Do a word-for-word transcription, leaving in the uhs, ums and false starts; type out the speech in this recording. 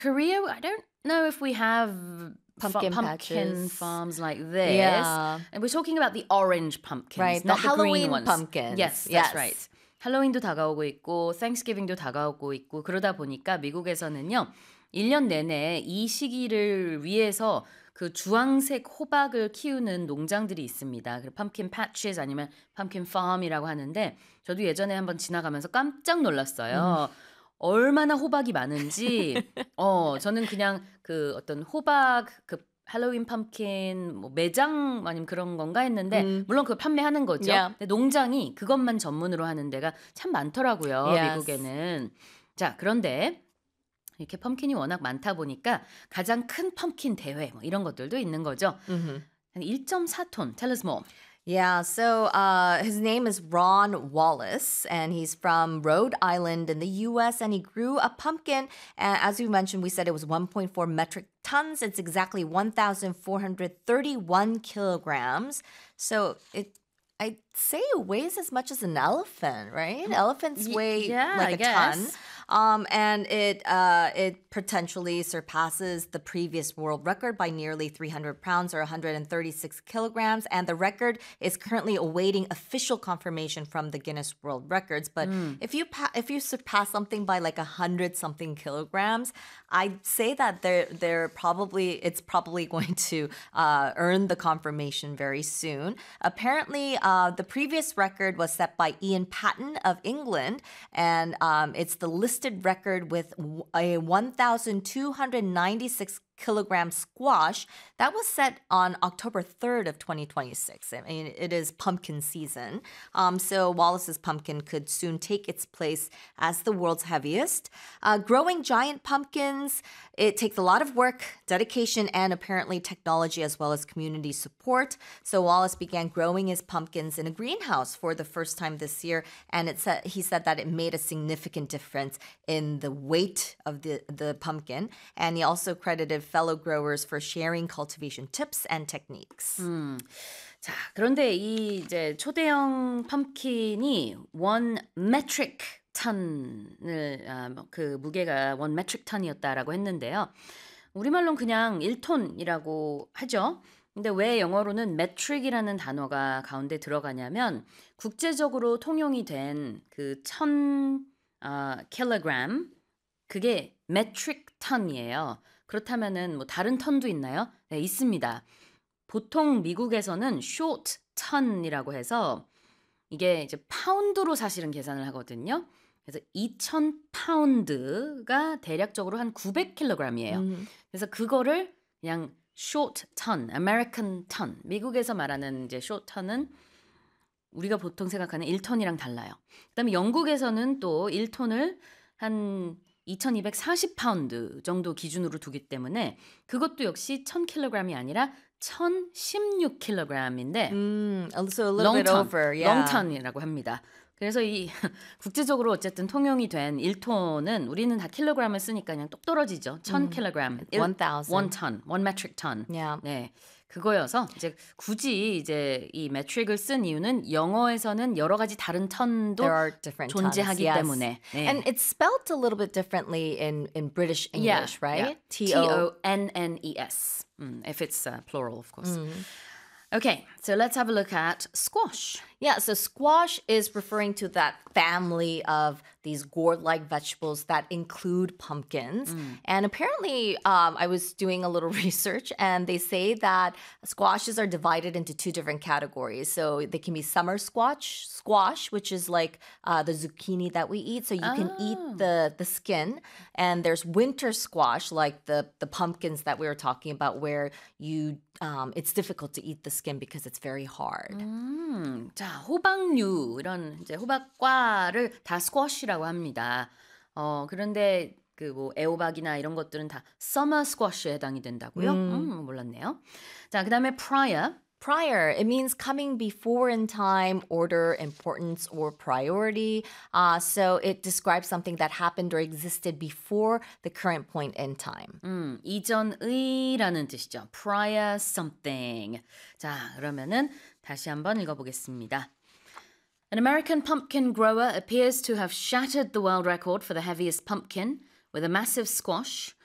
Korea, I don't know if we have Pumpkin fa- pumpkin patches. farms like this. Yeah. And we're talking about the orange pumpkins, Right, not the the, Halloween green ones. pumpkins. Yes, that's Yes. right. 할로윈도 다가오고 있고 Thanksgiving도 다가오고 있고 그러다 보니까 미국에서는요. 일 년 내내 이 시기를 위해서 그 주황색 호박을 키우는 농장들이 있습니다. 그 펌킨 패치즈 아니면 펌킨 팜이라고 하는데 저도 예전에 한번 지나가면서 깜짝 놀랐어요. 음. 얼마나 호박이 많은지. 어, 저는 그냥 그 어떤 호박 그 할로윈 펌킨 뭐 매장 아니면 그런 건가 했는데 음. 물론 그걸 판매하는 거죠. Yeah. 근데 농장이 그것만 전문으로 하는 데가 참 많더라고요. Yes. 미국에는. 자, 그런데 이렇게 펌킨이 워낙 많다 보니까 가장 큰 펌킨 대회 뭐 이런 것들도 있는 거죠. Mm-hmm. 한 일 점 사 톤. Tell us more. Yeah, so uh, his name is Ron Wallace, and he's from Rhode Island in the U S, and he grew a pumpkin. And as we mentioned, we said it was one point four metric tons. It's exactly one thousand four hundred thirty-one kilograms. So it, I'd say it weighs as much as an elephant, right? Elephants weigh yeah, like I a guess. ton. Um, and it uh, it potentially surpasses the previous world record by nearly three hundred pounds or one hundred thirty-six kilograms. And the record is currently awaiting official confirmation from the Guinness World Records. But mm. if you pa- if you surpass something by like a hundred something kilograms, I'd say that they're they're probably it's probably going to uh, earn the confirmation very soon. Apparently, uh, the previous record was set by Ian Patton of England, and um, it's the listed record with a one thousand two hundred ninety-six kilogram squash that was set on October third of twenty twenty-six. I mean, it is pumpkin season. Um, so Wallace's pumpkin could soon take its place as the world's heaviest. Uh, growing giant pumpkins, it takes a lot of work, dedication, and apparently technology as well as community support. So Wallace began growing his pumpkins in a greenhouse for the first time this year, and it said, he said that it made a significant difference in the weight of the, the pumpkin. And he also credited fellow growers for sharing cultivation tips and techniques. 음. 자, 그런데 이 이제 초대형 펌킨이 원 metric ton을 아, 그 무게가 원 metric ton이었다라고 했는데요. 우리말로는 그냥 일 톤이라고 하죠. 근데 왜 영어로는 metric이라는 단어가 가운데 들어가냐면 국제적으로 통용이 된 그 천 어, 킬로그램 그게 metric ton이에요. 그렇다면은 뭐 다른 턴도 있나요? 네, 있습니다. 보통 미국에서는 short ton이라고 해서 이게 이제 파운드로 사실은 계산을 하거든요. 그래서 이천 파운드가 대략적으로 한 구백 킬로그램이에요. 음. 그래서 그거를 그냥 short ton, American ton. 미국에서 말하는 이제 short ton은 우리가 보통 생각하는 일 톤이랑 달라요. 그다음에 영국에서는 또 일 톤을 한 이천이백사십 파운드 정도 기준으로 두기 때문에 그것도 역시 천 킬로그램이 아니라 천십육 킬로그램인데 mm, so a little bit ton, over, yeah. long ton이라고 합니다. 그래서 이 국제적으로 어쨌든 통용이 된 일 톤은 우리는 다 킬로그램을 쓰니까 그냥 똑 떨어지죠. 천 킬로그램, one thousand. one ton, one metric ton. Yeah. 네. 그거여서 이제 굳이 이제 이 metric을 쓴 이유는 영어에서는 여러 가지 다른 턴도 존재하기 tons, 때문에. Yes. 네. And it's spelled a little bit differently in in British English, yeah, right? Yeah. T O N N E S. Mm, if it's uh, plural, of course. Mm. Okay, so let's have a look at squash. Yeah, so squash is referring to that family of these gourd-like vegetables that include pumpkins. Mm. And apparently, um, I was doing a little research, and they say that squashes are divided into two different categories. So they can be summer squash, squash, which is like uh, the zucchini that we eat. So you oh. can eat the, the skin. And there's winter squash, like the, the pumpkins that we were talking about, where you um, it's difficult to eat the skin because it's very hard. 음, 자, 호박류 이런 이제 호박과를 다 스쿼시라고 합니다. 어, 그런데 그 뭐 애호박이나 이런 것들은 다 summer squash에 해당이 된다고요? 음, 음 몰랐네요. 자, 그다음에 prior. Prior, it means coming before in time, order, importance, or priority. Uh, so it describes something that happened or existed before the current point in time. 음, 이전의라는 뜻이죠. Prior something. 자, 그러면은 다시 한번 읽어보겠습니다. An American pumpkin grower appears to have shattered the world record for the heaviest pumpkin with a massive squash